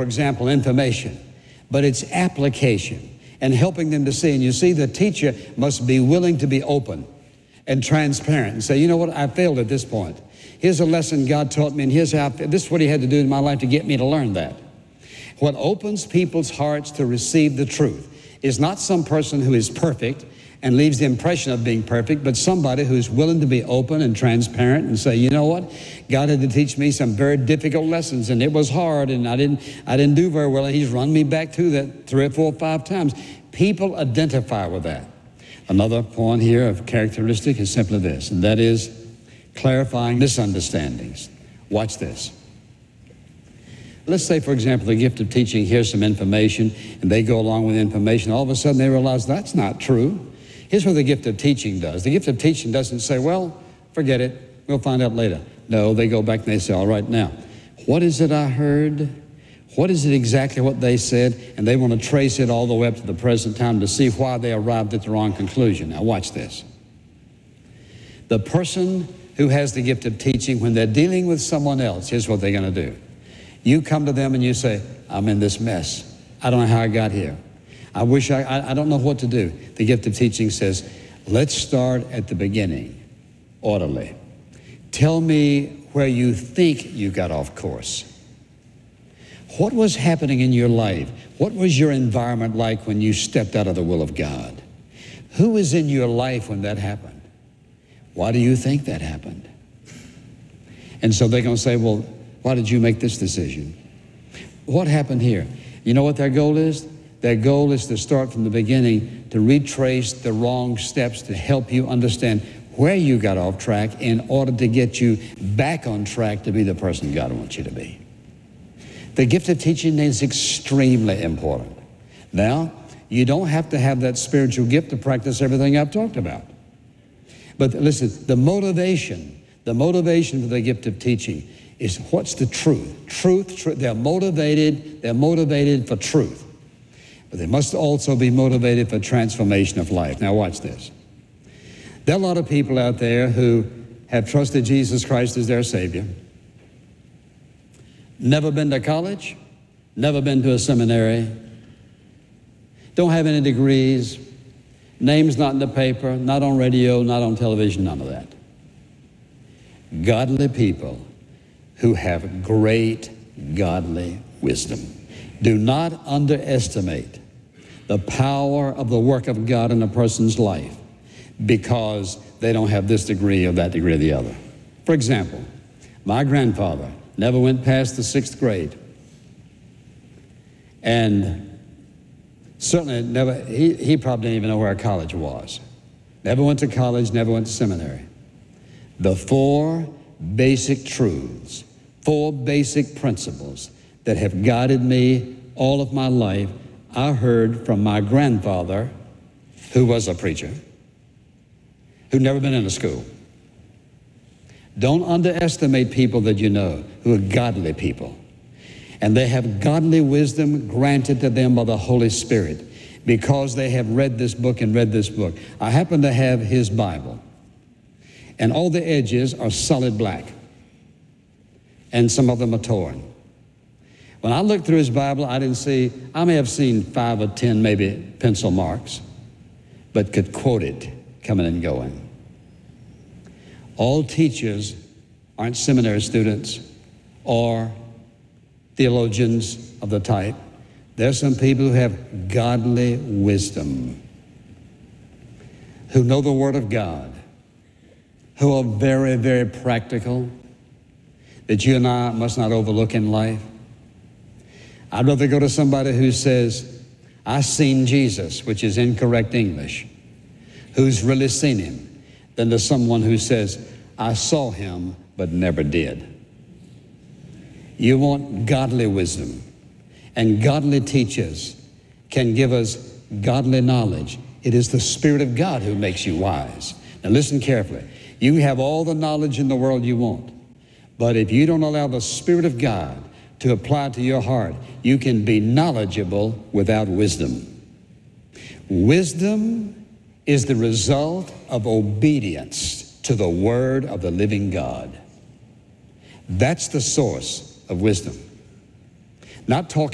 for example, information, but it's application and helping them to see. And you see, the teacher must be willing to be open and transparent and say, you know what, I failed at this point. Here's a lesson God taught me, and here's how this is what he had to do in my life to get me to learn that. What opens people's hearts to receive the truth is not some person who is perfect and leaves the impression of being perfect, but somebody who's willing to be open and transparent and say, you know what, God had to teach me some very difficult lessons, and it was hard, and I didn't do very well, and he's run me back through that 3 or 4 or 5 times. People identify with that. Another point here of characteristic is simply this, and that is clarifying misunderstandings. Watch this. Let's say, for example, the gift of teaching hears some information, and they go along with the information. All of a sudden, they realize that's not true. Here's what the gift of teaching does. The gift of teaching doesn't say, well, forget it, we'll find out later. No, they go back and they say, all right, now, what is it I heard? What is it exactly what they said? And they want to trace it all the way up to the present time to see why they arrived at the wrong conclusion. Now, watch this. The person who has the gift of teaching, when they're dealing with someone else, here's what they're going to do. You come to them and you say, I'm in this mess. I don't know how I got here. I wish I don't know what to do. The gift of teaching says, let's start at the beginning, orderly. Tell me where you think you got off course. What was happening in your life? What was your environment like when you stepped out of the will of God? Who was in your life when that happened? Why do you think that happened? And so they're going to say, well, why did you make this decision? What happened here? You know what their goal is? Their goal is to start from the beginning, to retrace the wrong steps, to help you understand where you got off track in order to get you back on track to be the person God wants you to be. The gift of teaching is extremely important. Now, you don't have to have that spiritual gift to practice everything I've talked about. But listen, the motivation for the gift of teaching is what's the truth? Truth. They're motivated for truth. But they must also be motivated for transformation of life. Now watch this. There are a lot of people out there who have trusted Jesus Christ as their Savior. Never been to college, never been to a seminary, don't have any degrees, names not in the paper, not on radio, not on television, none of that. Godly people who have great godly wisdom. Do not underestimate the power of the work of God in a person's life because they don't have this degree or that degree or the other. For example, my grandfather never went past the 6th grade. And certainly never, he probably didn't even know where a college was. Never went to college, never went to seminary. The 4 basic truths, 4 basic principles that have guided me all of my life, I heard from my grandfather, who was a preacher, who'd never been in a school. Don't underestimate people that you know who are godly people. And they have godly wisdom granted to them by the Holy Spirit because they have read this book and read this book. I happen to have his Bible, and all the edges are solid black, and some of them are torn. When I looked through his Bible, I may have seen 5 or 10 maybe pencil marks, but could quote it coming and going. All teachers aren't seminary students or theologians of the type. There's some people who have godly wisdom, who know the Word of God, who are very, very practical, that you and I must not overlook in life. I'd rather go to somebody who says, I seen Jesus, which is incorrect English, who's really seen him, than to someone who says, I saw him but never did. You want godly wisdom, and godly teachers can give us godly knowledge. It is the Spirit of God who makes you wise. Now listen carefully. You have all the knowledge in the world you want, but if you don't allow the Spirit of God to apply to your heart, you can be knowledgeable without wisdom. Wisdom is the result of obedience to the Word of the living God. That's the source of wisdom. Not talking